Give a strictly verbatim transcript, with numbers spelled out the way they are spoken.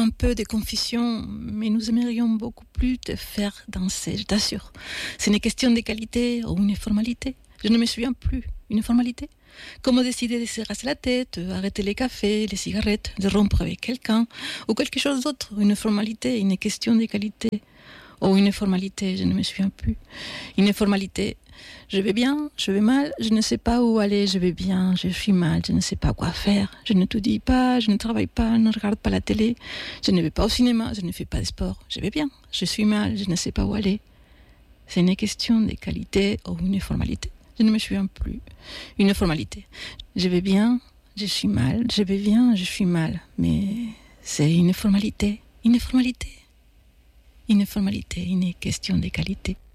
un peu de confusion, mais nous aimerions beaucoup plus te faire danser, je t'assure. C'est une question de qualité ou une formalité. Je ne me souviens plus. Une formalité. Comment décider de se rasser la tête, arrêter les cafés, les cigarettes, de rompre avec quelqu'un, ou quelque chose d'autre. Une formalité, une question de qualité. Ou une formalité, je ne me souviens plus. Une formalité. Je vais bien, je vais mal, je ne sais pas où aller, je vais bien, je suis mal, je ne sais pas quoi faire. Je ne te dis pas, je ne travaille pas, je ne regarde pas la télé, je ne vais pas au cinéma, je ne fais pas de sport. Je vais bien, je suis mal, je ne sais pas où aller. C'est une question de qualité ou une formalité. Je ne me souviens plus. Une formalité. Je vais bien, je suis mal, je vais bien, je suis mal. Mais c'est une formalité, une formalité. Une formalité, une question de qualité.